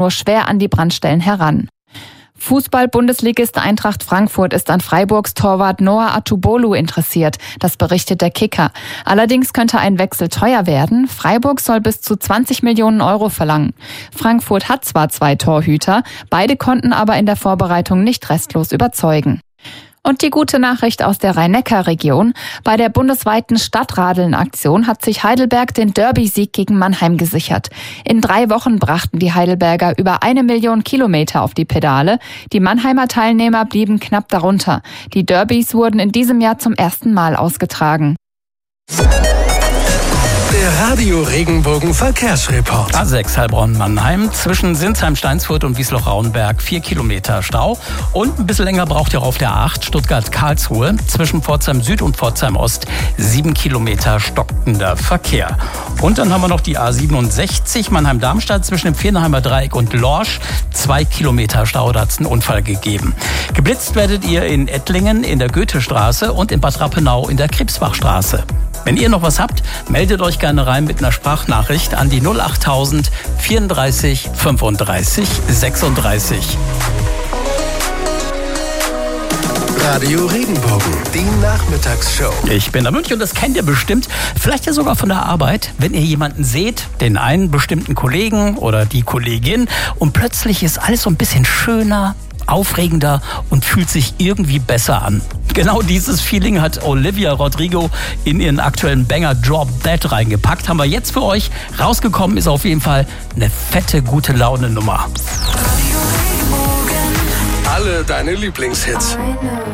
nur schwer an die Brandstellen heran. Fußball-Bundesligist Eintracht Frankfurt ist an Freiburgs Torwart Noah Atubolu interessiert, das berichtet der Kicker. Allerdings könnte ein Wechsel teuer werden. Freiburg soll bis zu 20 Millionen Euro verlangen. Frankfurt hat zwar 2 Torhüter, beide konnten aber in der Vorbereitung nicht restlos überzeugen. Und die gute Nachricht aus der Rhein-Neckar-Region. Bei der bundesweiten Stadtradeln-Aktion hat sich Heidelberg den Derby-Sieg gegen Mannheim gesichert. In 3 Wochen brachten die Heidelberger über 1 Million Kilometer auf die Pedale. Die Mannheimer Teilnehmer blieben knapp darunter. Die Derbys wurden in diesem Jahr zum ersten Mal ausgetragen. Der Radio Regenbogen Verkehrsreport. A6 Heilbronn-Mannheim zwischen Sinsheim-Steinsfurt und Wiesloch-Rauenberg 4 Kilometer Stau. Und ein bisschen länger braucht ihr auf der A8 Stuttgart-Karlsruhe zwischen Pforzheim Süd und Pforzheim Ost 7 Kilometer stockender Verkehr. Und dann haben wir noch die A67 Mannheim-Darmstadt zwischen dem Vierenheimer Dreieck und Lorsch 2 Kilometer Stau. Da hat es einen Unfall gegeben. Geblitzt werdet ihr in Ettlingen in der Goethestraße und in Bad Rappenau in der Krebsbachstraße. Wenn ihr noch was habt, meldet euch gerne rein mit einer Sprachnachricht an die 08000 34 35 36. Radio Regenbogen, die Nachmittagsshow. Ich bin der Münch und das kennt ihr bestimmt, vielleicht ja sogar von der Arbeit, wenn ihr jemanden seht, den einen bestimmten Kollegen oder die Kollegin und plötzlich ist alles so ein bisschen schöner, aufregender und fühlt sich irgendwie besser an. Genau dieses Feeling hat Olivia Rodrigo in ihren aktuellen Banger Drop Dead reingepackt. Haben wir jetzt für euch. Rausgekommen ist auf jeden Fall eine fette, gute Laune-Nummer. Alle deine Lieblingshits.